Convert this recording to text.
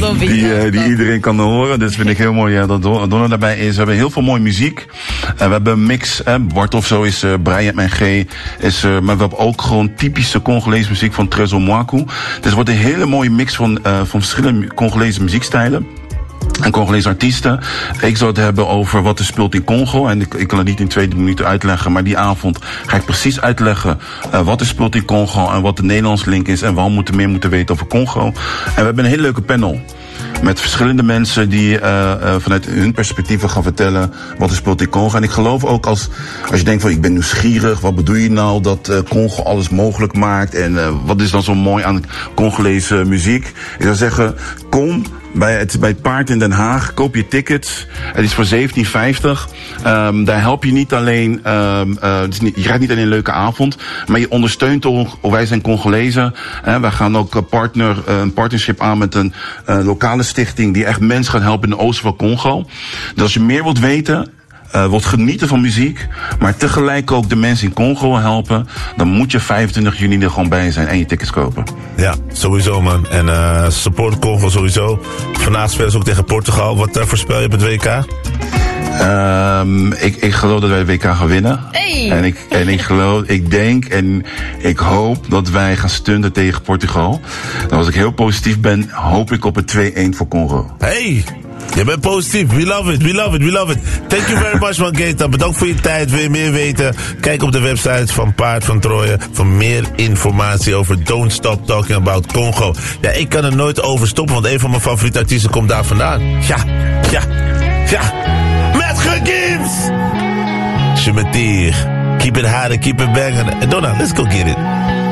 die iedereen kan horen. Dus vind ik heel mooi dat Donna daarbij is. We hebben heel veel mooie muziek. We hebben een mix. Bart of zo is Brian en G. Maar we hebben ook gewoon typische Congolese muziek van Trésor Mwaku. Dus het wordt een hele mooie mix van verschillende Congolese muziekstijlen. En Congolese artiesten. Ik zou het hebben over wat er speelt in Congo. En ik kan het niet in 2 minuten uitleggen. Maar die avond ga ik precies uitleggen wat er speelt in Congo. En wat de Nederlandse link is. En waarom we meer moeten weten over Congo. En we hebben een hele leuke panel. Met verschillende mensen die vanuit hun perspectieven gaan vertellen wat er speelt in Congo. En ik geloof ook als je denkt van ik ben nieuwsgierig. Wat bedoel je nou dat Congo alles mogelijk maakt? En wat is dan zo mooi aan Congolese muziek? Ik zou zeggen, kom bij het Paard in Den Haag. Koop je tickets. Het is voor €17,50. Daar help je niet alleen, je krijgt niet alleen een leuke avond, maar je ondersteunt ook, wij zijn Congolezen. Wij gaan ook een partnership aan met een lokale stichting die echt mensen gaat helpen in de oosten van Congo. Dus als je meer wilt weten, wilt genieten van muziek, maar tegelijk ook de mensen in Congo helpen, dan moet je 25 juni er gewoon bij zijn en je tickets kopen. Ja, sowieso man. En support Congo sowieso. Vandaag spelen ze ook tegen Portugal. Wat voorspel je op het WK? Ik geloof dat wij de WK gaan winnen. Hey. Ik denk en ik hoop dat wij gaan stunten tegen Portugal. En als ik heel positief ben, hoop ik op een 2-1 voor Congo. Hey! Je bent positief. We love it. Thank you very much, man, Keita. Bedankt voor je tijd. Wil je meer weten? Kijk op de website van Paard van Troje voor meer informatie over Don't Stop Talking About Congo. Ja, ik kan er nooit over stoppen, want een van mijn favoriete artiesten komt daar vandaan. Ja. Met Gims! Je me tire. Keep it hard and keep it banging. Donna, let's go get it.